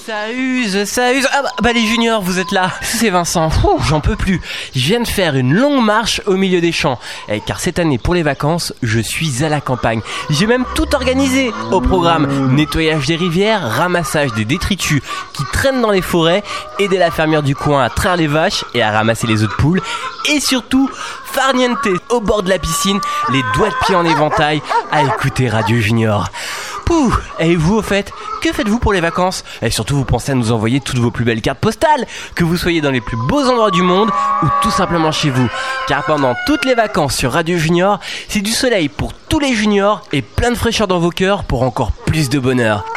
Ça use. Ah bah les juniors, vous êtes là. C'est Vincent. J'en peux plus. Je viens de faire une longue marche au milieu des champs. Car cette année, pour les vacances, je suis à la campagne. J'ai même tout organisé au programme. Nettoyage des rivières, ramassage des détritus qui traînent dans les forêts, aider la fermière du coin à traire les vaches et à ramasser les œufs de poule. Et surtout, farniente au bord de la piscine, les doigts de pied en éventail, à écouter Radio Junior. Pouh. Et vous, au fait, que faites-vous pour les vacances ? Et surtout, vous pensez à nous envoyer toutes vos plus belles cartes postales, que vous soyez dans les plus beaux endroits du monde ou tout simplement chez vous. Car pendant toutes les vacances sur Radio Junior, c'est du soleil pour tous les juniors et plein de fraîcheur dans vos cœurs pour encore plus de bonheur.